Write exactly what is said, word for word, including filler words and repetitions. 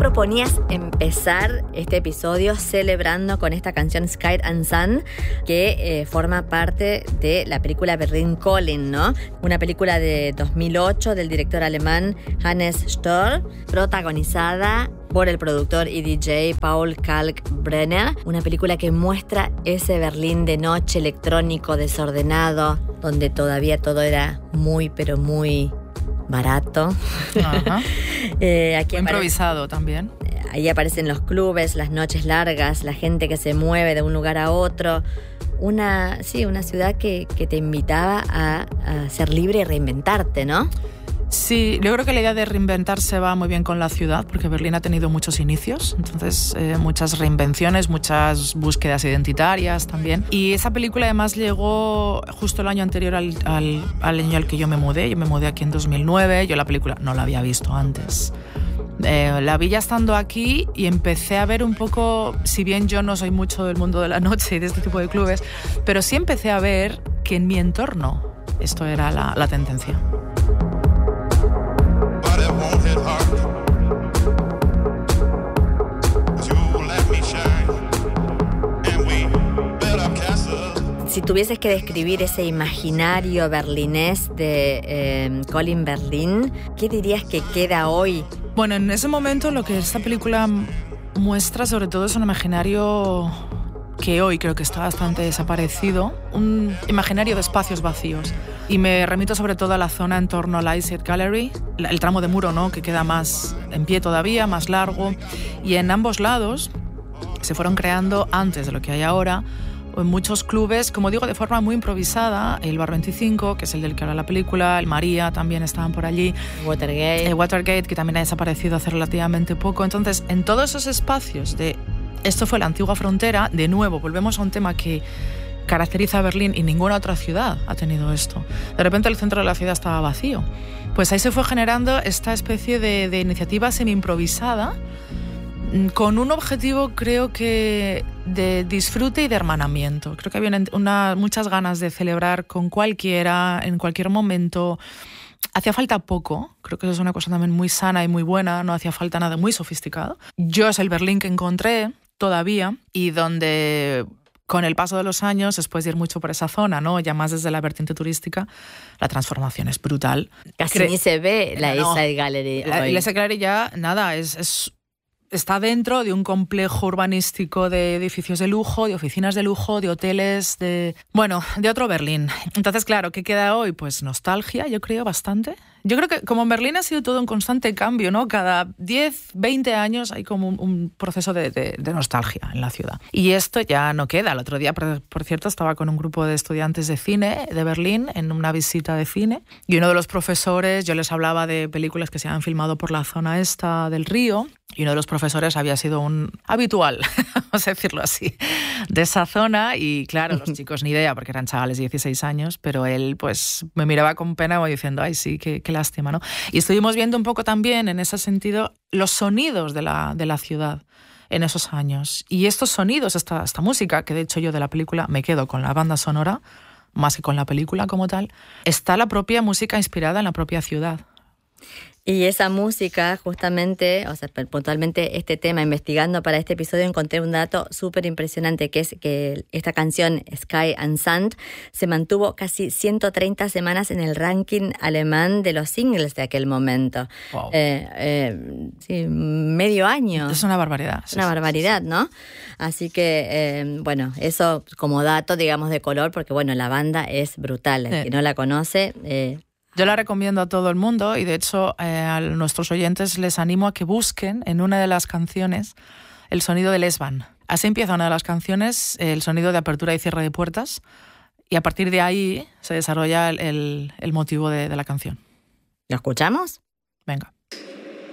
proponías empezar este episodio celebrando con esta canción Sky and Sun, que eh, forma parte de la película Berlin Calling, ¿no? Una película de dos mil ocho del director alemán Hannes Storr, protagonizada por el productor y D J Paul Kalkbrenner. Una película que muestra ese Berlín de noche, electrónico, desordenado, donde todavía todo era muy, pero muy barato. Ajá. eh, aquí Muy improvisado también. Ahí aparecen los clubes, las noches largas, la gente que se mueve de un lugar a otro. Una, sí, una ciudad que, que te invitaba a, a ser libre y reinventarte, ¿no? Sí, yo creo que la idea de reinventarse va muy bien con la ciudad, porque Berlín ha tenido muchos inicios, entonces eh, muchas reinvenciones, muchas búsquedas identitarias también. Y esa película además llegó justo el año anterior al, al, al año al que yo me mudé. Yo me mudé aquí en dos mil nueve, yo la película no la había visto antes. Eh, la vi ya estando aquí y empecé a ver un poco, si bien yo no soy mucho del mundo de la noche y de este tipo de clubes, pero sí empecé a ver que en mi entorno esto era la, la tendencia. Si tuvieses que describir ese imaginario berlinés de eh, Calling Berlin, ¿qué dirías que queda hoy? Bueno, en ese momento lo que esta película muestra sobre todo es un imaginario que hoy creo que está bastante desaparecido, un imaginario de espacios vacíos. Y me remito sobre todo a la zona en torno a la East Side Gallery, el tramo de muro, ¿no?, que queda más en pie todavía, más largo. Y en ambos lados se fueron creando, antes de lo que hay ahora, en muchos clubes, como digo, de forma muy improvisada. El Bar veinticinco, que es el del que habla la película, el María también estaban por allí. Watergate. El Watergate, que también ha desaparecido hace relativamente poco. Entonces, en todos esos espacios de... Esto fue la antigua frontera, de nuevo, volvemos a un tema que caracteriza a Berlín y ninguna otra ciudad ha tenido esto. De repente el centro de la ciudad estaba vacío. Pues ahí se fue generando esta especie de, de iniciativa semi-improvisada con un objetivo, creo que, de disfrute y de hermanamiento. Creo que había una, muchas ganas de celebrar con cualquiera, en cualquier momento. Hacía falta poco, creo que eso es una cosa también muy sana y muy buena, no hacía falta nada muy sofisticado. Yo es el Berlín que encontré todavía y donde, con el paso de los años, después de ir mucho por esa zona, ¿no?, ya más desde la vertiente turística, la transformación es brutal. Casi Cre- ni se ve la no, East Side Gallery. La, hoy. la East Side Gallery ya, nada, es... es Está dentro de un complejo urbanístico de edificios de lujo, de oficinas de lujo, de hoteles, de... Bueno, de otro Berlín. Entonces, claro, ¿qué queda hoy? Pues nostalgia, yo creo, bastante. Yo creo que como en Berlín ha sido todo un constante cambio, ¿no? Cada diez, veinte años hay como un, un proceso de, de, de nostalgia en la ciudad. Y esto ya no queda. El otro día, por, por cierto, estaba con un grupo de estudiantes de cine de Berlín en una visita de cine. Y uno de los profesores, yo les hablaba de películas que se han filmado por la zona esta del río. Y uno de los profesores había sido un habitual, vamos a decirlo así, de esa zona. Y claro, los chicos ni idea, porque eran chavales de dieciséis años, pero él pues me miraba con pena como diciendo, ay sí, qué, qué lástima, ¿no? Y estuvimos viendo un poco también, en ese sentido, los sonidos de la, de la ciudad en esos años. Y estos sonidos, esta, esta música, que de hecho yo de la película me quedo con la banda sonora, más que con la película como tal, está la propia música inspirada en la propia ciudad. Y esa música, justamente, o sea, puntualmente este tema, investigando para este episodio, encontré un dato súper impresionante, que es que esta canción, Sky and Sun, se mantuvo casi ciento treinta semanas en el ranking alemán de los singles de aquel momento. Wow. Eh, eh, sí, medio año. Es una barbaridad. Es una sí, barbaridad, sí, sí. ¿no? Así que, eh, bueno, eso como dato, digamos, de color, porque, bueno, la banda es brutal. El Sí. que no la conoce... Eh, Yo la recomiendo a todo el mundo y de hecho eh, a nuestros oyentes les animo a que busquen en una de las canciones el sonido del S-Bahn. Así empieza una de las canciones, el sonido de apertura y cierre de puertas, y a partir de ahí se desarrolla el, el, el motivo de, de la canción. ¿Lo escuchamos? Venga.